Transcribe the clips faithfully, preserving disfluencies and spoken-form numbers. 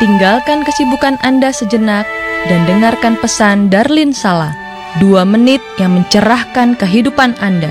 Tinggalkan kesibukan Anda sejenak dan dengarkan pesan Darlin Sala, dua menit yang mencerahkan kehidupan Anda.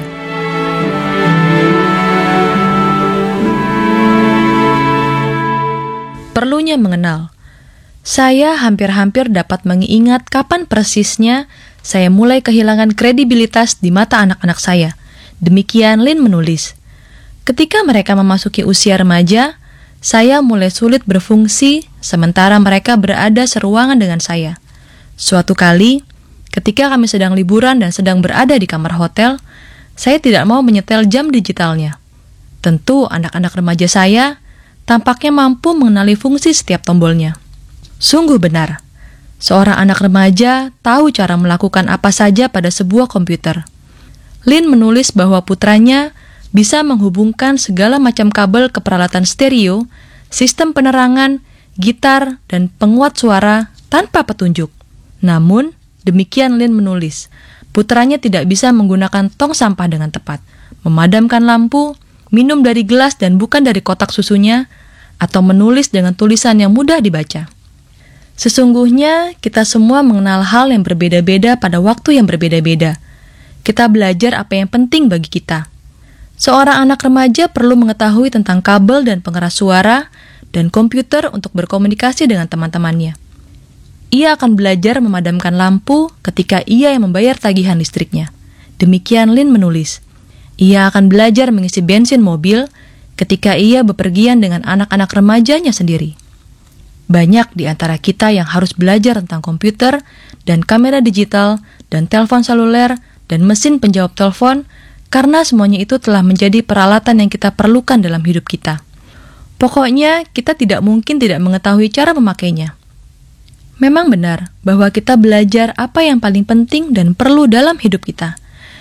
Perlunya mengenal. Saya hampir-hampir dapat mengingat kapan persisnya saya mulai kehilangan kredibilitas di mata anak-anak saya. Demikian Lynn menulis. Ketika mereka memasuki usia remaja, saya mulai sulit berfungsi sementara mereka berada seruangan dengan saya. Suatu kali, ketika kami sedang liburan dan sedang berada di kamar hotel, saya tidak mau menyetel jam digitalnya. Tentu anak-anak remaja saya tampaknya mampu mengenali fungsi setiap tombolnya. Sungguh benar, seorang anak remaja tahu cara melakukan apa saja pada sebuah komputer. Lynn menulis bahwa putranya bisa menghubungkan segala macam kabel ke peralatan stereo, sistem penerangan, gitar, dan penguat suara tanpa petunjuk. Namun, demikian Lynn menulis, putranya tidak bisa menggunakan tong sampah dengan tepat, memadamkan lampu, minum dari gelas dan bukan dari kotak susunya, atau menulis dengan tulisan yang mudah dibaca. Sesungguhnya, kita semua mengenal hal yang berbeda-beda pada waktu yang berbeda-beda. Kita belajar apa yang penting bagi kita. Seorang anak remaja perlu mengetahui tentang kabel dan pengeras suara dan komputer untuk berkomunikasi dengan teman-temannya. Ia akan belajar memadamkan lampu ketika ia yang membayar tagihan listriknya. Demikian Lynn menulis. Ia akan belajar mengisi bensin mobil ketika ia bepergian dengan anak-anak remajanya sendiri. Banyak di antara kita yang harus belajar tentang komputer dan kamera digital dan telepon seluler dan mesin penjawab telepon karena semuanya itu telah menjadi peralatan yang kita perlukan dalam hidup kita. Pokoknya, kita tidak mungkin tidak mengetahui cara memakainya. Memang benar bahwa kita belajar apa yang paling penting dan perlu dalam hidup kita.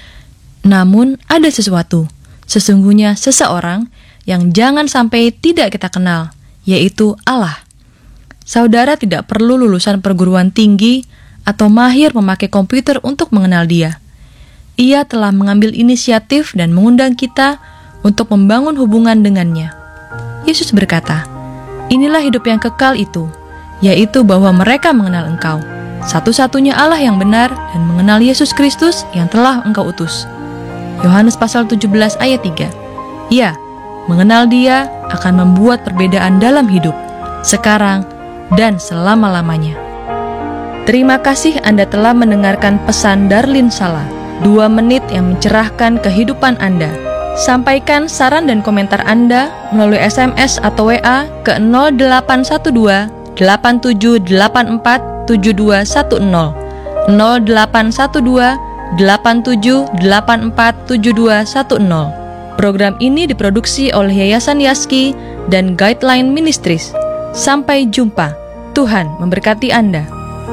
Namun, ada sesuatu, sesungguhnya seseorang yang jangan sampai tidak kita kenal, yaitu Allah. Saudara tidak perlu lulusan perguruan tinggi atau mahir memakai komputer untuk mengenal Dia. Ia telah mengambil inisiatif dan mengundang kita untuk membangun hubungan dengannya. Yesus berkata, "Inilah hidup yang kekal itu, yaitu bahwa mereka mengenal Engkau, satu-satunya Allah yang benar, dan mengenal Yesus Kristus yang telah Engkau utus." Yohanes pasal tujuh belas ayat tiga. Ya, mengenal Dia akan membuat perbedaan dalam hidup, sekarang dan selama-lamanya. Terima kasih Anda telah mendengarkan pesan Darlin Sala, dua menit yang mencerahkan kehidupan Anda. Sampaikan saran dan komentar Anda melalui S M S atau W A ke nol delapan satu dua delapan tujuh delapan empat tujuh dua satu nol nol delapan satu dua delapan tujuh delapan empat tujuh dua satu nol. Program ini diproduksi oleh Yayasan Yaski dan Guideline Ministries. Sampai jumpa. Tuhan memberkati Anda.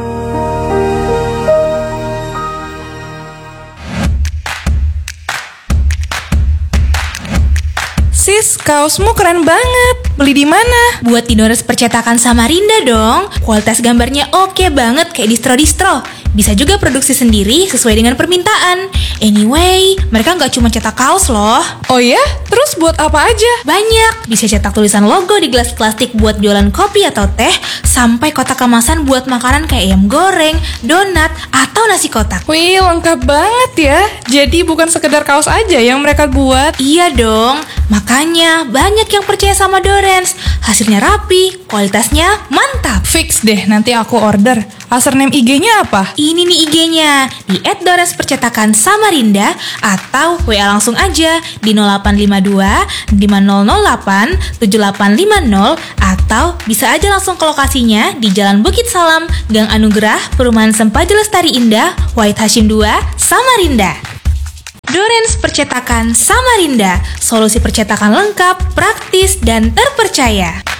Sis, kaosmu keren banget. Beli di mana? Buat di Dores Percetakan Samarinda dong. Kualitas gambarnya oke banget kayak distro-distro. Bisa juga produksi sendiri sesuai dengan permintaan. Anyway, mereka nggak cuma cetak kaos loh. Oh ya? Terus buat apa aja? Banyak. Bisa cetak tulisan logo di gelas plastik buat jualan kopi atau teh, sampai kotak kemasan buat makanan kayak ayam goreng, donat, atau nasi kotak. Wih, lengkap banget ya. Jadi bukan sekedar kaos aja yang mereka buat. Iya dong. Makanya banyak yang percaya sama Dorens. Hasilnya rapi, kualitasnya mantap. Fix deh, nanti aku order. Username I G-nya apa? Ini nih I G-nya, di et dores percetakan samarinda, atau W A langsung aja di nol delapan lima dua lima nol nol delapan tujuh delapan lima nol, atau bisa aja langsung ke lokasinya di Jalan Bukit Salam, Gang Anugerah, Perumahan Sempaja Lestari Indah, Wahid Hashim dua, Samarinda. Dorens Percetakan Samarinda, solusi percetakan lengkap, praktis, dan terpercaya.